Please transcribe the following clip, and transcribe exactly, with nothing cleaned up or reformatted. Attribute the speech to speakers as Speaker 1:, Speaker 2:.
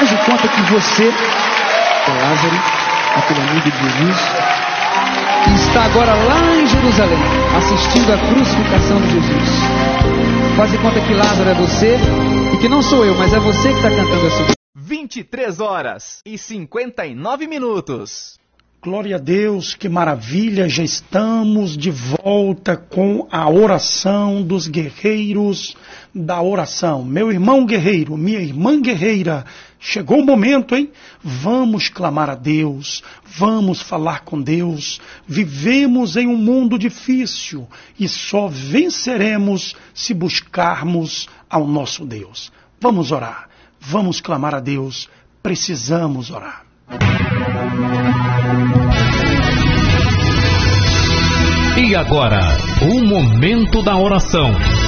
Speaker 1: Faz de conta que você é Lázaro, aquele amigo de Jesus, que está agora lá em Jerusalém, assistindo à crucificação de Jesus. Faz de conta que Lázaro é você e que não sou eu, mas é você que está cantando essa música.
Speaker 2: vinte e três horas e cinquenta e nove minutos.
Speaker 3: Glória a Deus, que maravilha, já estamos de volta com a oração dos guerreiros da oração. Meu irmão guerreiro, minha irmã guerreira, chegou o momento, hein? Vamos clamar a Deus, vamos falar com Deus. Vivemos em um mundo difícil e só venceremos se buscarmos ao nosso Deus. Vamos orar, vamos clamar a Deus, precisamos orar.
Speaker 4: E agora, o momento da oração.